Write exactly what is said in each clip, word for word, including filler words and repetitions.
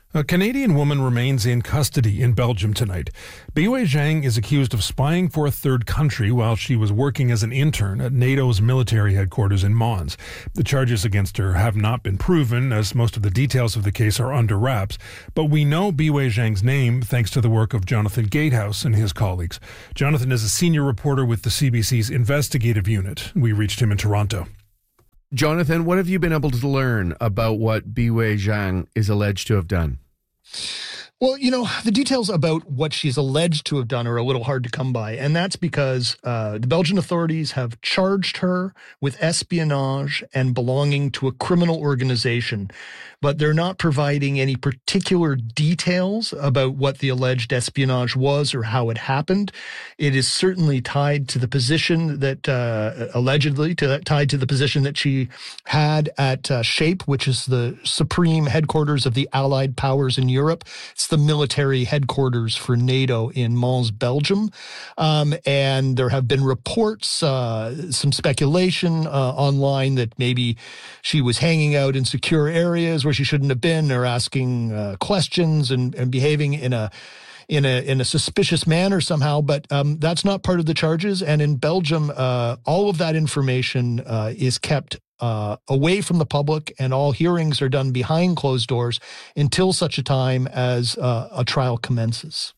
A Canadian woman remains in custody in Belgium tonight. Biwei Zhang is accused of spying for a third country while she was working as an intern at NATO's military headquarters in Mons. The charges against her have not been proven, as most of the details of the case are under wraps, but we know Biwei Zhang's name thanks to the work of Jonathan Gatehouse and his colleagues. Jonathan is a senior reporter with the C B C's investigative unit. We reached him in Toronto. Jonathan, what have you been able to learn about what Biwei Zhang is alleged to have done? Well, you know, the details about what she's alleged to have done are a little hard to come by, and that's because uh, the Belgian authorities have charged her with espionage and belonging to a criminal organization, but they're not providing any particular details about what the alleged espionage was or how it happened. It is certainly tied to the position that, uh, allegedly, to that, tied to the position that she had at uh, SHAPE, which is the supreme headquarters of the Allied powers in Europe. It's the military headquarters for NATO in Mons, Belgium. Um, and there have been reports, uh, some speculation uh, online that maybe she was hanging out in secure areas where she shouldn't have been, or asking uh, questions and, and behaving in a in a in a suspicious manner somehow. But um, that's not part of the charges. And in Belgium, uh, all of that information uh, is kept Uh, away from the public, and all hearings are done behind closed doors until such a time as uh, a trial commences.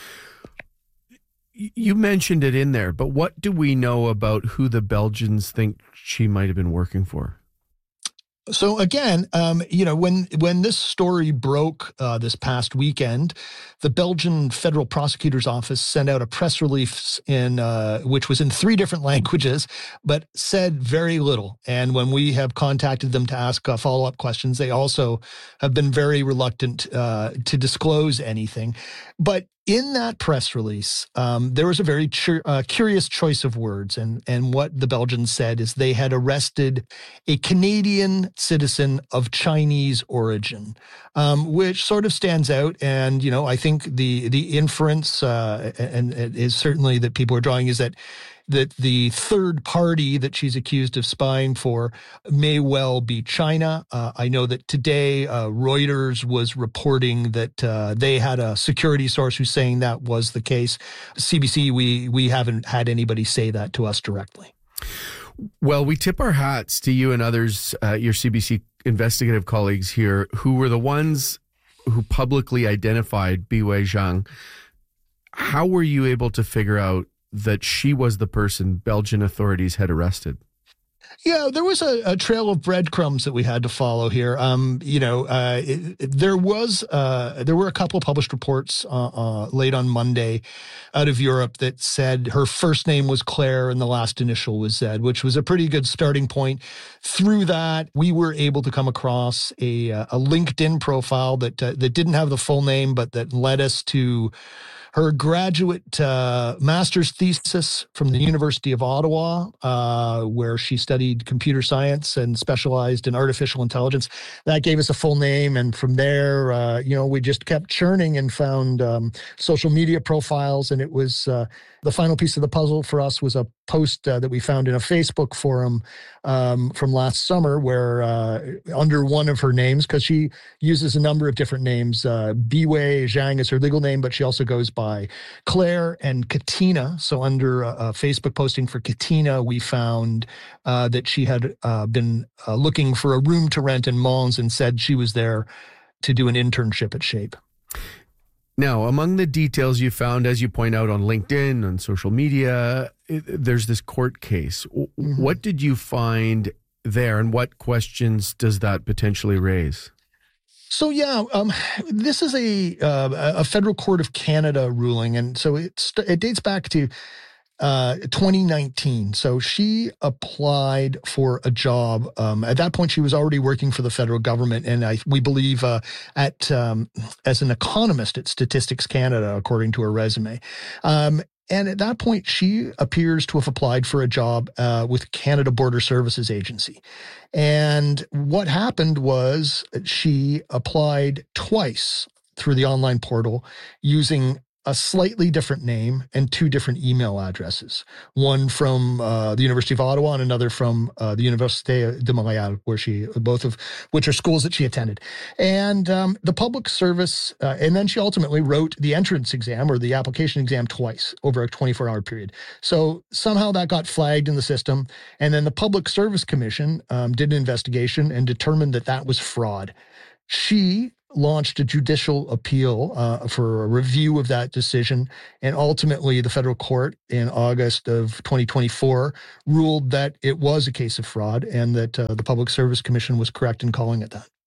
You mentioned it in there, but what do we know about who the Belgians think she might have been working for? So again, um, you know, when when this story broke uh, this past weekend, the Belgian Federal Prosecutor's Office sent out a press release in uh, which was in three different languages, but said very little. And when we have contacted them to ask uh, follow-up questions, they also have been very reluctant uh, to disclose anything. But in that press release, um, there was a very ch- uh, curious choice of words. And, and what the Belgians said is they had arrested a Canadian citizen of Chinese origin, um, which sort of stands out. And, you know, I think the the inference, uh, and, and is certainly that people are drawing, is that that the third party that she's accused of spying for may well be China. Uh, I know that today uh, Reuters was reporting that uh, they had a security source who's saying that was the case. C B C, we we haven't had anybody say that to us directly. Well, we tip our hats to you and others, uh, your C B C investigative colleagues here, who were the ones who publicly identified Biwei Zhang. How were you able to figure out that she was the person Belgian authorities had arrested? Yeah, there was a, a trail of breadcrumbs that we had to follow here. Um, you know, uh, it, it, there was uh, there were a couple of published reports uh, uh, late on Monday out of Europe that said her first name was Claire and the last initial was Z, which was a pretty good starting point. Through that, we were able to come across a a LinkedIn profile that uh, that didn't have the full name, but that led us to her graduate uh, master's thesis from the University of Ottawa, uh, where she studied computer science and specialized in artificial intelligence. That gave us a full name. And from there, uh, you know, we just kept churning and found um, social media profiles. And it was uh, the final piece of the puzzle for us was a post uh, that we found in a Facebook forum um, from last summer, where uh, under one of her names, because she uses a number of different names, uh, Biwei Zhang is her legal name, but she also goes by Claire and Katina. So under a, a Facebook posting for Katina, we found uh, that she had uh, been uh, looking for a room to rent in Mons and said she was there to do an internship at SHAPE. Now, among the details you found, as you point out on LinkedIn, on social media, it, there's this court case. Mm-hmm. What did you find there, and what questions does that potentially raise? So yeah, um, this is a uh, a federal court of Canada ruling, and so it it dates back to uh, twenty nineteen. So she applied for a job. Um, at that point, she was already working for the federal government, and I we believe uh, at um, as an economist at Statistics Canada, according to her resume. Um, And at that point, she appears to have applied for a job uh, with Canada Border Services Agency. And what happened was she applied twice through the online portal using a slightly different name and two different email addresses, one from uh, the University of Ottawa and another from uh, the Université de Montréal, where she, both of which are schools that she attended. And um, the public service, uh, and then she ultimately wrote the entrance exam or the application exam twice over a twenty-four hour period. So somehow that got flagged in the system. And then the Public Service Commission um, did an investigation and determined that that was fraud. She launched a judicial appeal uh, for a review of that decision. And ultimately, the federal court in August of twenty twenty-four ruled that it was a case of fraud and that uh, the Public Service Commission was correct in calling it that.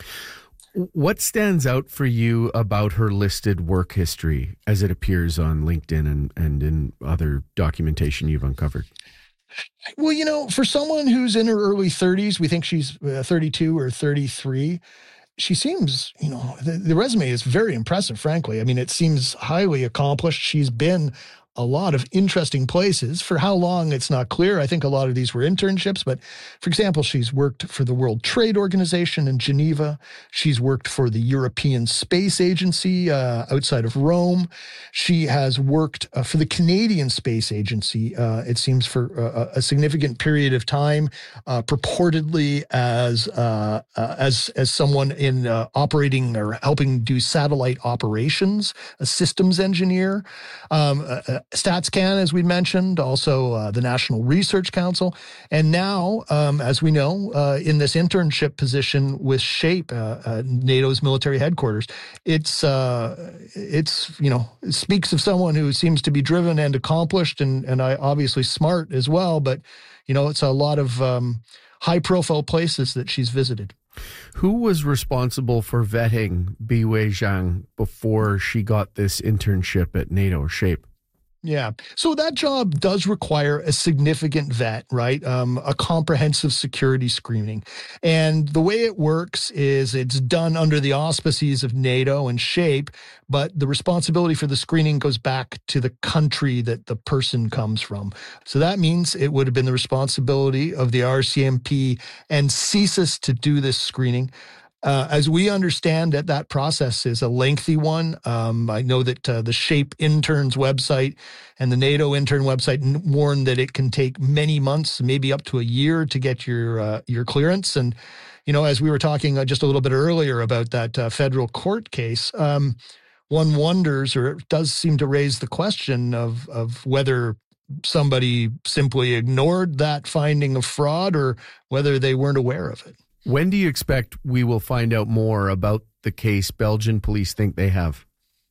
What stands out for you about her listed work history as it appears on LinkedIn and, and in other documentation you've uncovered? Well, you know, for someone who's in her early thirties, we think she's uh, thirty-two or thirty-three. She seems, you know, the, the resume is very impressive, frankly. I mean, it seems highly accomplished. She's been a lot of interesting places. For how long, it's not clear. I think a lot of these were internships. But for example, she's worked for the World Trade Organization in Geneva. She's worked for the European Space Agency uh, outside of Rome. She has worked uh, for the Canadian Space Agency, uh, it seems, for uh, a significant period of time, uh, purportedly as, uh, uh, as, as someone in uh, operating or helping do satellite operations, a systems engineer. Um, uh, StatsCan, as we mentioned, also uh, the National Research Council, and now, um, as we know, uh, in this internship position with SHAPE, uh, uh, NATO's military headquarters. It's, uh, it's you know, it speaks of someone who seems to be driven and accomplished, and and I obviously smart as well. But you know, it's a lot of um, high-profile places that she's visited. Who was responsible for vetting Biwei Zhang before she got this internship at NATO or SHAPE? Yeah. So that job does require a significant vet, right? Um, a comprehensive security screening. And the way it works is it's done under the auspices of NATO and SHAPE, but the responsibility for the screening goes back to the country that the person comes from. So that means it would have been the responsibility of the R C M P and CSIS to do this screening. Uh, as we understand that that process is a lengthy one. Um, I know that uh, the SHAPE interns website and the NATO intern website warn that it can take many months, maybe up to a year, to get your uh, your clearance. And you know, as we were talking uh, just a little bit earlier about that uh, federal court case, um, one wonders, or it does seem to raise the question of of whether somebody simply ignored that finding of fraud or whether they weren't aware of it. When do you expect we will find out more about the case Belgian police think they have?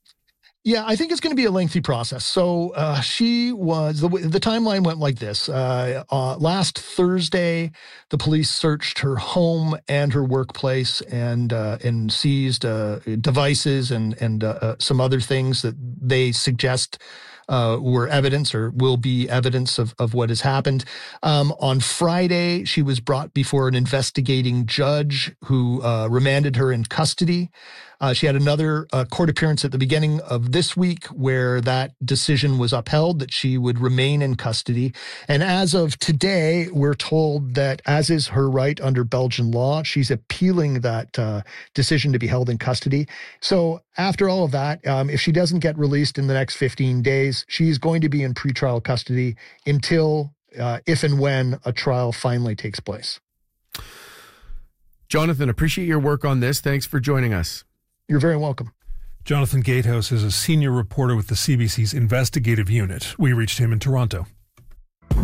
Yeah, I think it's going to be a lengthy process. So uh, she was, the, the timeline went like this. Uh, uh, last Thursday, the police searched her home and her workplace and uh, and seized uh, devices and, and uh, uh, some other things that they suggest Uh, were evidence or will be evidence of, of what has happened. Um, on Friday, she was brought before an investigating judge who uh, remanded her in custody. Uh, she had another uh, court appearance at the beginning of this week where that decision was upheld, that she would remain in custody. And as of today, we're told that, as is her right under Belgian law, she's appealing that uh, decision to be held in custody. So after all of that, um, if she doesn't get released in the next fifteen days, she's going to be in pretrial custody until, uh, if and when, a trial finally takes place. Jonathan, appreciate your work on this. Thanks for joining us. You're very welcome. Jonathan Gatehouse is a senior reporter with the C B C's investigative unit. We reached him in Toronto.